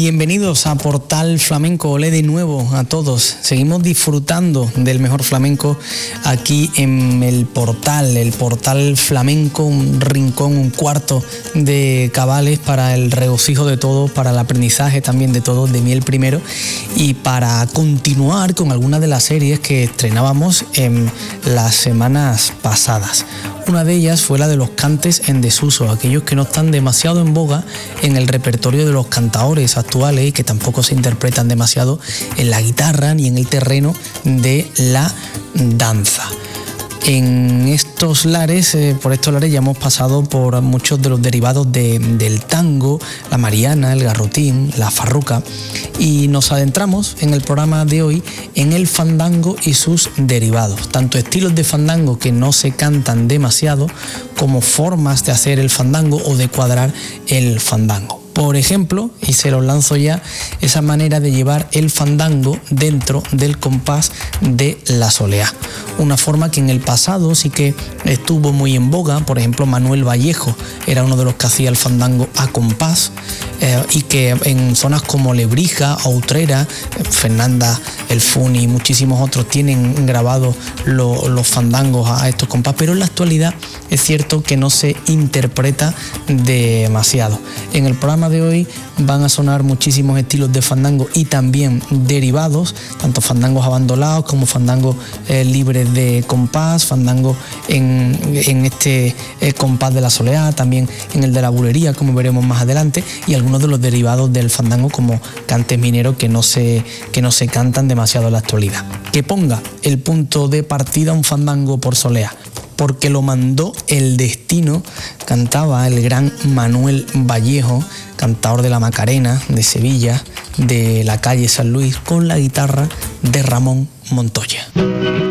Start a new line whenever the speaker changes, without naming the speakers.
Bienvenidos a Portal Flamenco. Olé de nuevo a todos. Seguimos disfrutando del mejor flamenco aquí en el Portal Flamenco, un rincón, un cuarto de cabales para el regocijo de todos, para el aprendizaje también de todos, de mí el primero, y para continuar con algunas de las series que estrenábamos en las semanas pasadas. Una de ellas fue la de los cantes en desuso, aquellos que no están demasiado en boga en el repertorio de los cantaores actuales y que tampoco se interpretan demasiado en la guitarra ni en el terreno de la danza. En estos lares, por estos lares ya hemos pasado por muchos de los derivados del tango, la mariana, el garrotín, la farruca, y nos adentramos en el programa de hoy en el fandango y sus derivados, tanto estilos de fandango que no se cantan demasiado como formas de hacer el fandango o de cuadrar el fandango. Por ejemplo, y se los lanzo ya, esa manera de llevar el fandango dentro del compás de la soleá. Una forma que en el pasado sí que estuvo muy en boga. Por ejemplo, Manuel Vallejo era uno de los que hacía el fandango a compás, y que en zonas como Lebrija o Utrera, Fernanda, El Funi y muchísimos otros tienen grabados los fandangos a estos compás, pero en la actualidad es cierto que no se interpreta demasiado. En el programa de hoy van a sonar muchísimos estilos de fandango y también derivados, tanto fandangos abandonados como fandangos libres de compás, fandangos en este compás de la soleá, también en el de la bulería, como veremos más adelante, y algunos de los derivados del fandango como cantes mineros que no se cantan demasiado en la actualidad. Que ponga el punto de partida un fandango por soleá, porque lo mandó el destino, cantaba el gran Manuel Vallejo, cantador de la Macarena, de Sevilla, de la calle San Luis, con la guitarra de Ramón Montoya.